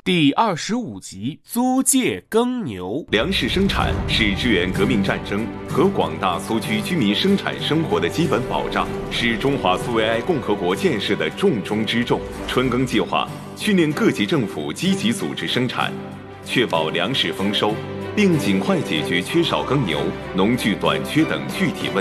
第25集租借耕牛。 粮食生产是支援革命战争和广大苏区居民生产生活的基本保障，是中华苏维埃共和国建设的重中之重。春耕计划训练各级政府积极组织生产，确保粮食丰收，并尽快解决缺少耕牛、农具短缺等具体问题。